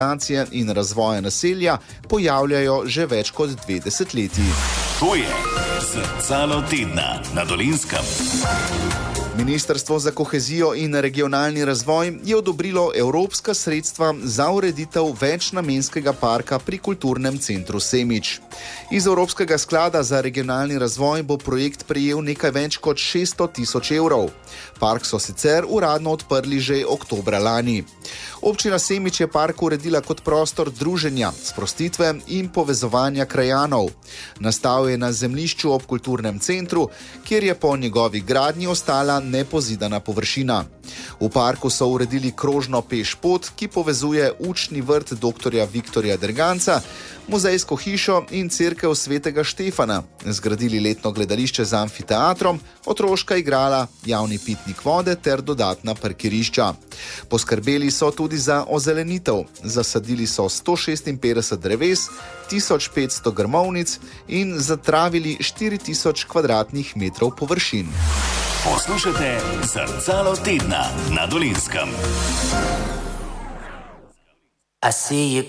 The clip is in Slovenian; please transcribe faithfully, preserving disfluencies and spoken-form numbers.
in razvoja naselja pojavljajo že več kot dve desetletji. To je Zrcalo tedna na Dolenjskem. Ministrstvo za kohezijo in regionalni razvoj je odobrilo evropska sredstva za ureditev večnamenskega parka pri kulturnem centru Semič. Iz Evropskega sklada za regionalni razvoj bo projekt prejel nekaj več kot šeststo tisoč evrov. Park so sicer uradno odprli že oktobra lani. Občina Semič je park uredila kot prostor druženja, sprostitve in povezovanja krajanov. Nastal je na zemljišču ob kulturnem centru, kjer je po njegovi gradnji ostala nepozidana površina. V parku so uredili krožno pešpot, ki povezuje učni vrt doktorja Viktorja Derganca, muzejsko hišo in cerkev svetega Štefana, zgradili letno gledališče z amfiteatrom, otroška igrala, javni pitnik vode ter dodatna parkirišča. Poskrbeli so tudi za ozelenitev, zasadili so sto šestinpetdeset dreves, tisoč petsto grmovnic in zatravili štiri tisoč kvadratnih metrov površin. Poslušajte Zrcalo tedna na Dolenjskem. I see you